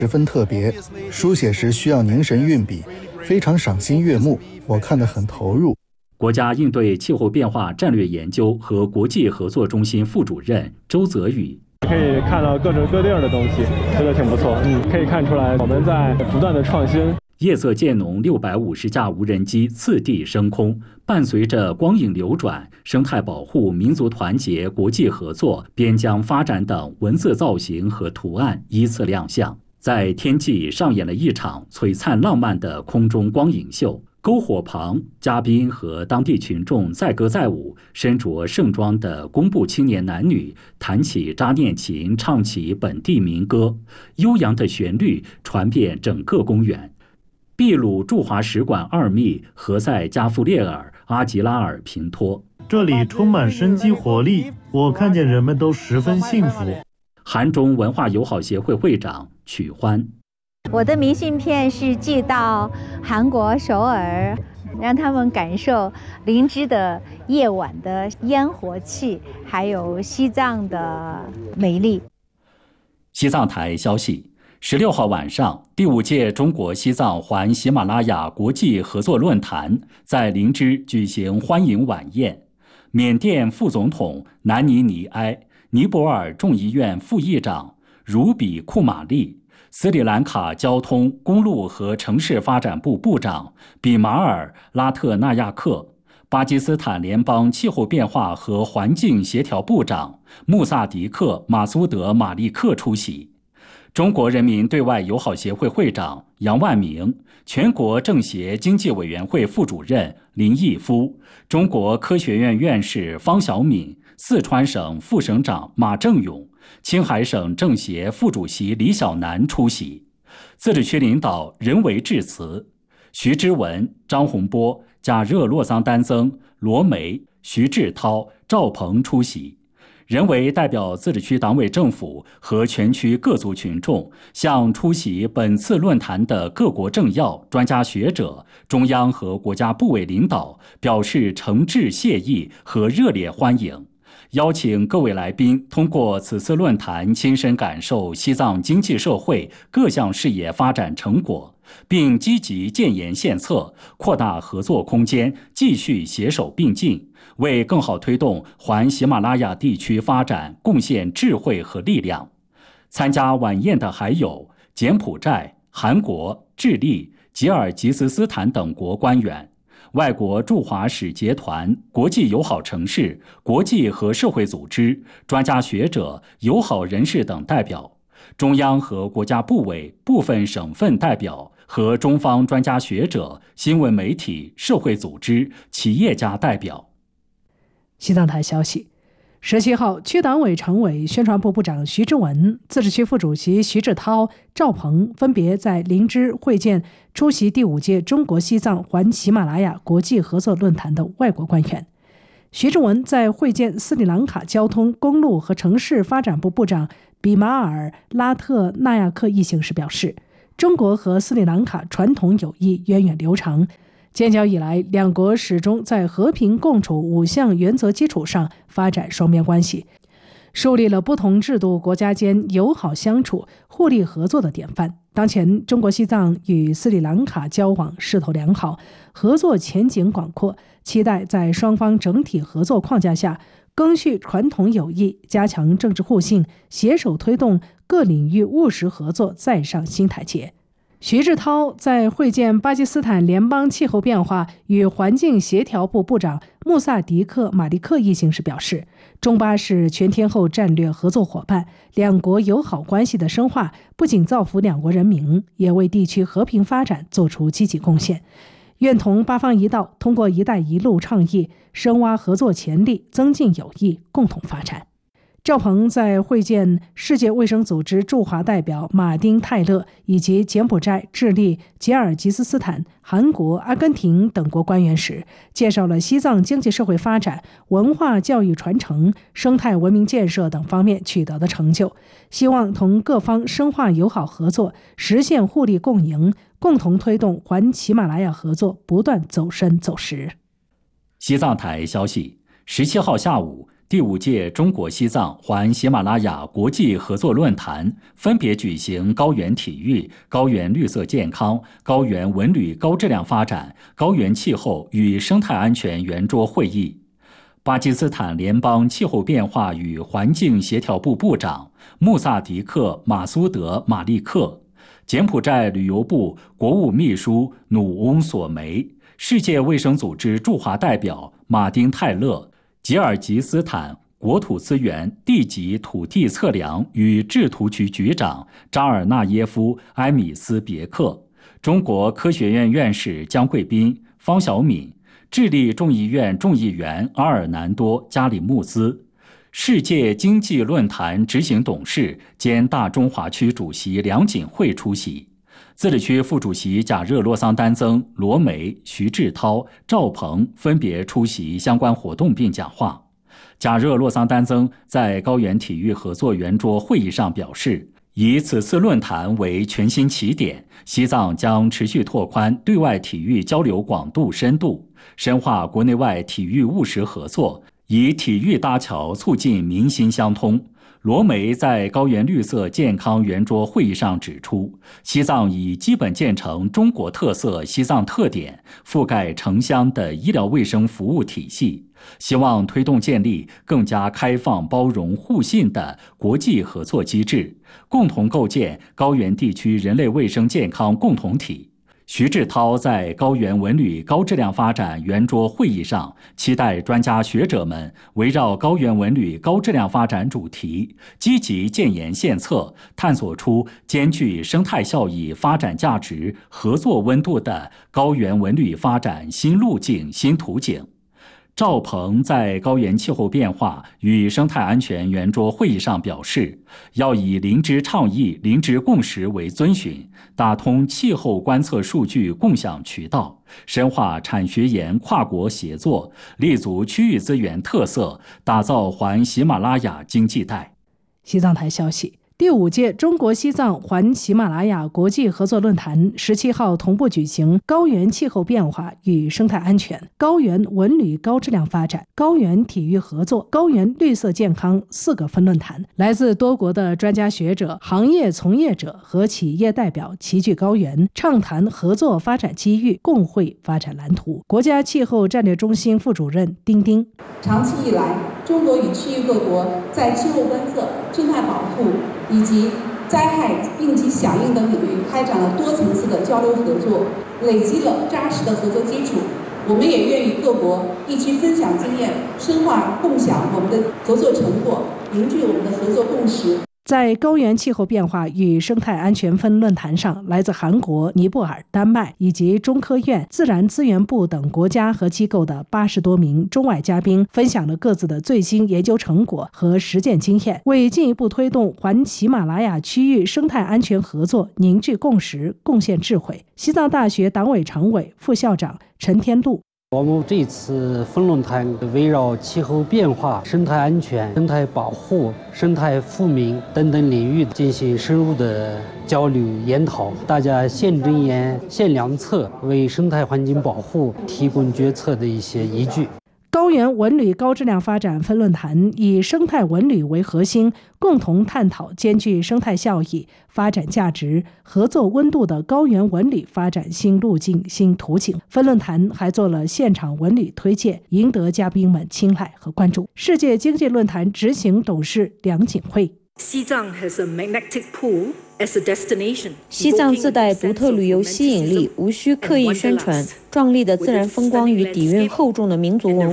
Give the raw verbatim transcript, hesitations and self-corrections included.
十分特别，书写时需要凝神运笔，非常赏心悦目，我看得很投入。 国家应对气候变化战略研究和国际合作中心副主任周泽宇， 可以看到各种各地儿的东西，觉得挺不错。嗯，可以看出来我们在不断的创新。 夜色渐浓，六百五十架无人机次第升空，伴随着光影流转、生态保护、民族团结、国际合作、边疆发展等文字造型和图案依次亮相，在天际上演了一场璀璨浪漫的空中光影秀。篝火旁，嘉宾和当地群众载歌载舞，身着盛装的工部青年男女弹起扎念琴，唱起本地民歌，悠扬的旋律传遍整个公园。秘鲁驻华使馆二秘何塞加夫列尔阿吉拉尔平托， 这里充满生机活力，我看见人们都十分幸福。 韩中文化友好协会会长曲欢， 我的明信片是寄到韩国首尔，让他们感受林芝的夜晚的烟火气，还有西藏的美丽。 西藏台消息，十六号晚上，第五届中国西藏环喜马拉雅国际合作论坛在林芝举行欢迎晚宴。缅甸副总统南尼尼埃、尼泊尔众议院副议长茹比库玛丽、斯里兰卡交通、公路和城市发展部部长比马尔拉特纳亚克、巴基斯坦联邦气候变化和环境协调部长穆萨迪克马苏德马利克出席。中国人民对外友好协会会长杨万明、全国政协经济委员会副主任林毅夫、中国科学院院士方晓敏、四川省副省长马正勇、青海省政协副主席李小南出席。自治区领导人为致辞，徐之文、张洪波、贾热洛桑丹增、罗梅、徐志涛、赵鹏出席。人为代表自治区党委政府和全区各族群众，向出席本次论坛的各国政要、专家学者、中央和国家部委领导表示诚挚谢意和热烈欢迎，邀请各位来宾通过此次论坛亲身感受西藏经济社会各项事业发展成果，并积极建言献策，扩大合作空间，继续携手并进，为更好推动环喜马拉雅地区发展贡献智慧和力量。参加晚宴的还有柬埔寨、韩国、智利、吉尔吉斯斯坦等国官员、外国驻华使节团、国际友好城市、国际和社会组织、专家学者、友好人士等代表，中央和国家部委、部分省份代表和中方专家学者、新闻媒体、社会组织、企业家代表。 西藏台消息，十七号，区党委常委、宣传部部长徐之文、自治区副主席徐志涛、赵鹏分别在林芝会见出席第五届中国西藏环喜马拉雅国际合作论坛的外国官员。徐之文在会见斯里兰卡交通、公路和城市发展部部长比马尔拉特纳亚克一行时表示，中国和斯里兰卡传统友谊源远流长，建交以来，两国始终在和平共处五项原则基础上发展双边关系，树立了不同制度国家间友好相处、互利合作的典范。当前，中国西藏与斯里兰卡交往势头良好，合作前景广阔，期待在双方整体合作框架下，赓续传统友谊，加强政治互信，携手推动各领域务实合作再上新台阶。徐志涛在会见巴基斯坦联邦气候变化与环境协调部部长穆萨迪克马利克一行时表示，中巴是全天候战略合作伙伴，两国友好关系的深化不仅造福两国人民，也为地区和平发展做出积极贡献。愿同八方一道，通过“一带一路”倡议，深挖合作潜力，增进友谊，共同发展。赵鹏在会见世界卫生组织驻华代表马丁泰勒以及柬埔寨、智利、吉尔吉斯斯坦、韩国、阿根廷等国官员时，介绍了西藏经济社会发展、文化教育传承、生态文明建设等方面取得的成就，希望同各方深化友好合作，实现互利共赢，共同推动环喜马拉雅合作不断走深走实。 西藏台消息，十七号下午， 第五届中国西藏环喜马拉雅国际合作论坛分别举行高原体育、高原绿色健康、高原文旅高质量发展、高原气候与生态安全圆桌会议。巴基斯坦联邦气候变化与环境协调部部长穆萨迪克·马苏德·马利克，柬埔寨旅游部国务秘书努翁索梅，世界卫生组织驻华代表马丁泰勒，吉尔吉斯坦国土资源地级土地测量与制图局局长扎尔纳耶夫·埃米斯别克，中国科学院院士江贵斌、方晓敏，智利众议院众议员阿尔南多·加里穆斯，世界经济论坛执行董事兼大中华区主席梁锦惠出席。自治区副主席贾热洛桑丹增、罗梅、徐志涛、赵鹏分别出席相关活动并讲话。贾热洛桑丹增在高原体育合作圆桌会议上表示，以此次论坛为全新起点，西藏将持续拓宽对外体育交流广度深度，深化国内外体育务实合作，以体育搭桥，促进民心相通。罗梅在高原绿色健康圆桌会议上指出，西藏已基本建成中国特色西藏特点，覆盖城乡的医疗卫生服务体系，希望推动建立更加开放、包容、互信的国际合作机制，共同构建高原地区人类卫生健康共同体。徐志涛在高原文旅高质量发展圆桌会议上，期待专家学者们围绕高原文旅高质量发展主题，积极建言献策，探索出兼具生态效益、发展价值、合作温度的高原文旅发展新路径、新图景。赵鹏在高原气候变化与生态安全圆桌会议上表示，要以零知倡议、零知共识为遵循，打通气候观测数据共享渠道，深化产学研跨国协作，立足区域资源特色，打造环喜马拉雅经济带。 西藏台消息，第五届中国西藏环喜马拉雅国际合作论坛十七号同步举行高原气候变化与生态安全、高原文旅高质量发展、高原体育合作、高原绿色健康四个分论坛。来自多国的专家学者、行业从业者和企业代表齐聚高原，畅谈合作发展机遇，共绘发展蓝图。国家气候战略中心副主任丁丁， 长期以来，中国与区域各国在气候观测、生态保护以及灾害应急响应等领域开展了多层次的交流合作，累积了扎实的合作基础。我们也愿与各国一起分享经验，深化共享我们的合作成果，凝聚我们的合作共识。 在高原气候变化与生态安全分论坛上，来自韩国、尼泊尔、丹麦以及中科院、自然资源部等国家和机构的八十多名中外嘉宾分享了各自的最新研究成果和实践经验，为进一步推动环喜马拉雅区域生态安全合作凝聚共识、贡献智慧。西藏大学党委常委、副校长陈天禄， 我们这次分论坛围绕气候变化、生态安全、生态保护、生态富民等等领域进行深入的交流研讨，大家现真言、现良策，为生态环境保护提供决策的一些依据。 高原文旅高质量发展分论坛以生态文旅为核心，共同探讨兼具生态效益、发展价值、合作温度的高原文旅发展新路径、新图景。分论坛还做了现场文旅推荐，赢得嘉宾们青睐和关注。世界经济论坛执行董事梁锦惠， 西藏 has a magnetic pull as a destination. 西藏自带独特旅游吸引力，无需刻意宣传。壮丽的自然风光与底蕴厚重的民族文化